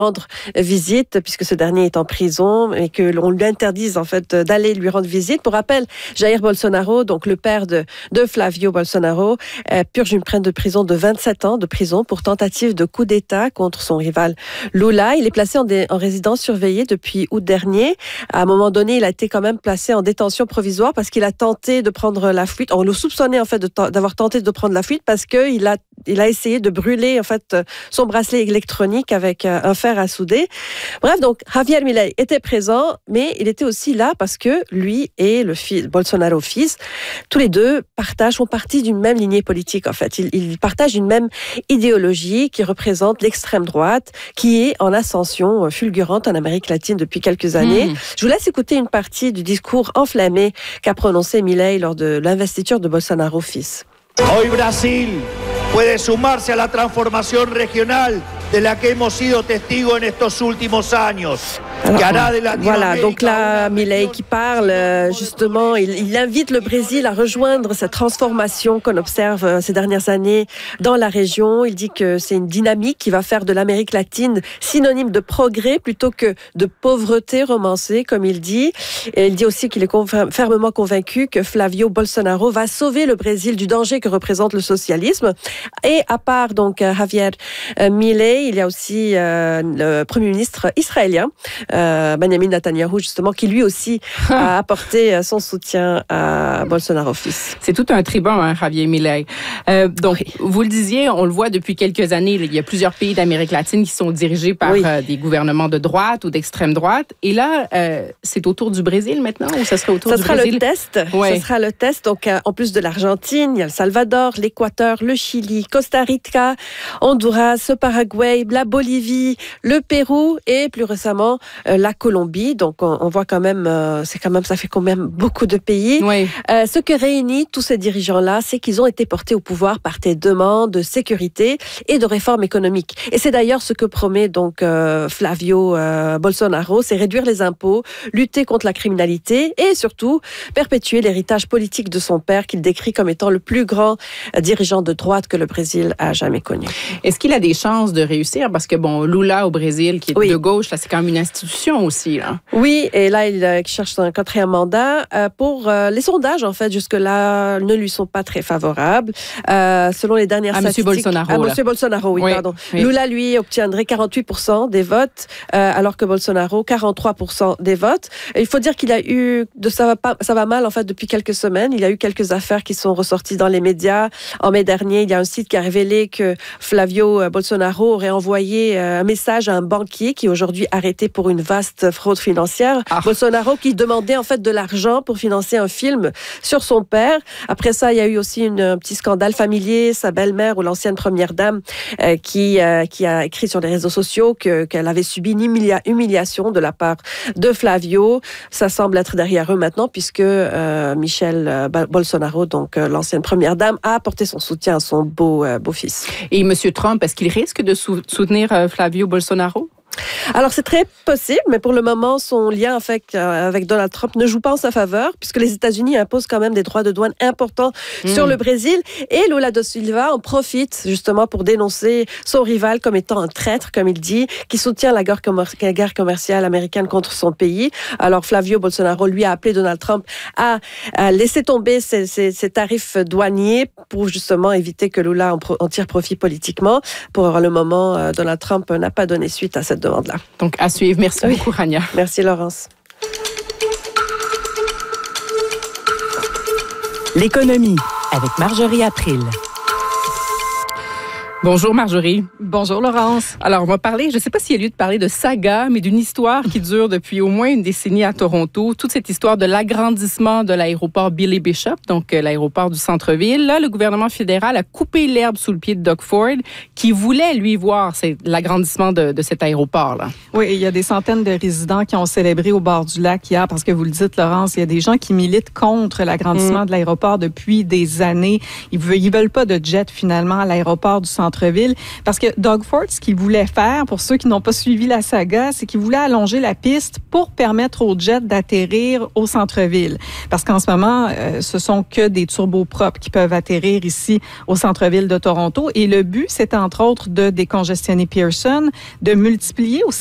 rendre visite puisque ce dernier est en prison et que l'on lui interdise en fait d'aller lui rendre visite. Pour rappel, Jair Bolsonaro, donc le père de Flavio Bolsonaro, purge une peine de prison de 27 ans de prison pour tentative de coup d'État contre son rival Lula. Il est placé en résidence surveillée depuis août dernier. À un moment donné, il a été quand même placé en détention provisoire parce qu'il a tenté de prendre la fuite. On le soupçonnait en fait d'avoir tenté de prendre la fuite parce qu'il a essayé de brûler en fait son bracelet électronique avec un fer à souder. Bref, donc Javier Milei était présent, mais il était aussi là parce que lui et le fils Bolsonaro fils, tous les deux font partie d'une même lignée politique en fait. Ils partagent une même idéologie qui représente l'extrême droite, qui est en ascension fulgurante en Amérique latine depuis quelques années. Je vous laisse écouter une partie du discours enflammé qu'a prononcé Milei lors de l'investiture de Bolsonaro fils. Hoy Brasil puede sumarse a la transformación regional de la que hemos sido testigos en estos últimos años. Voilà, donc là, Milei qui parle, justement, il invite le Brésil à rejoindre cette transformation qu'on observe ces dernières années dans la région. Il dit que c'est une dynamique qui va faire de l'Amérique latine synonyme de progrès plutôt que de pauvreté romancée, comme il dit. Et il dit aussi qu'il est fermement convaincu que Flavio Bolsonaro va sauver le Brésil du danger que représente le socialisme. Et à part donc Javier Milei, il y a aussi le Premier ministre israélien, Benjamin Netanyahou, justement, qui lui aussi a apporté son soutien à Bolsonaro fils. C'est tout un tribun, hein, Javier Milei. Donc, oui. Vous le disiez, on le voit depuis quelques années, il y a plusieurs pays d'Amérique latine qui sont dirigés par des gouvernements de droite ou d'extrême droite. Et là, c'est autour du Brésil maintenant, ou ça serait autour du Brésil? Ça sera le test. Donc, en plus de l'Argentine, il y a le Salvador, l'Équateur, le Chili, Costa Rica, Honduras, le Paraguay, la Bolivie, le Pérou et plus récemment la Colombie. Donc, on voit quand même, ça fait quand même beaucoup de pays. Oui. Ce que réunit tous ces dirigeants-là, c'est qu'ils ont été portés au pouvoir par des demandes de sécurité et de réformes économiques. Et c'est d'ailleurs ce que promet donc Flavio Bolsonaro, c'est réduire les impôts, lutter contre la criminalité et surtout perpétuer l'héritage politique de son père qu'il décrit comme étant le plus grand dirigeant de droite que le Brésil a jamais connu. Est-ce qu'il a des chances de réussir? Parce que bon, Lula au Brésil, qui est de gauche, là, c'est quand même une institution aussi. Là. Oui, et là, il cherche un 4e mandat. Pour les sondages, en fait, jusque-là, ne lui sont pas très favorables. Selon les dernières statistiques... M. Bolsonaro, pardon. Oui. Lula, lui, obtiendrait 48% des votes, alors que Bolsonaro, 43% des votes. Et il faut dire qu'il a eu... Ça va mal, en fait, depuis quelques semaines. Il y a eu quelques affaires qui sont ressorties dans les médias. En mai dernier, il y a un site qui a révélé que Flavio Bolsonaro aurait envoyé un message à un banquier qui est aujourd'hui arrêté pour une vaste fraude financière. Bolsonaro qui demandait en fait de l'argent pour financer un film sur son père. Après ça, il y a eu aussi un petit scandale familier. Sa belle-mère ou l'ancienne première dame qui a écrit sur les réseaux sociaux qu'elle avait subi une humiliation de la part de Flavio. Ça semble être derrière eux maintenant puisque Michelle Bolsonaro, donc l'ancienne première dame, a apporté son soutien à son beau-fils. Et M. Trump, est-ce qu'il risque de soutenir Flavio Bolsonaro? Alors, c'est très possible, mais pour le moment, son lien avec Donald Trump ne joue pas en sa faveur, puisque les États-Unis imposent quand même des droits de douane importants sur le Brésil. Et Lula da Silva en profite justement pour dénoncer son rival comme étant un traître, comme il dit, qui soutient la guerre commerciale américaine contre son pays. Alors, Flavio Bolsonaro, lui, a appelé Donald Trump à laisser tomber ses tarifs douaniers pour justement éviter que Lula en tire profit politiquement. Pour le moment, Donald Trump n'a pas donné suite à cette demande-là. Donc, à suivre. Merci beaucoup, Rania. Merci, Laurence. L'économie avec Marjorie April. Bonjour Marjorie. Bonjour Laurence. Alors, on va parler, je ne sais pas s'il y a lieu de parler de saga, mais d'une histoire qui dure depuis au moins une décennie à Toronto. Toute cette histoire de l'agrandissement de l'aéroport Billy Bishop, donc l'aéroport du centre-ville. Là, le gouvernement fédéral a coupé l'herbe sous le pied de Doug Ford, qui voulait, lui, voir l'agrandissement de cet aéroport-là. Oui, il y a des centaines de résidents qui ont célébré au bord du lac hier, parce que vous le dites, Laurence, il y a des gens qui militent contre l'agrandissement de l'aéroport depuis des années. Ils veulent pas de jet, finalement, à l'aéroport du centre-ville. centre-ville. Parce que Doug Ford, ce qu'il voulait faire, pour ceux qui n'ont pas suivi la saga, c'est qu'il voulait allonger la piste pour permettre aux jets d'atterrir au centre-ville. Parce qu'en ce moment, ce sont que des turboprops qui peuvent atterrir ici au centre-ville de Toronto. Et le but, c'est entre autres de décongestionner Pearson, de multiplier aussi